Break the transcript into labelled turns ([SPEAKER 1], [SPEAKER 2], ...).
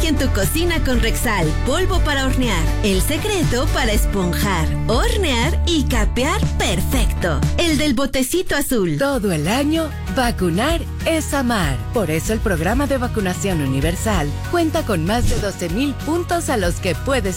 [SPEAKER 1] en tu cocina con Rexal, polvo para hornear. El secreto para esponjar, hornear y capear perfecto. El del botecito azul.
[SPEAKER 2] Todo el año, vacunar es amar. Por eso el programa de vacunación universal cuenta con más de 12,000 puntos a los que puedes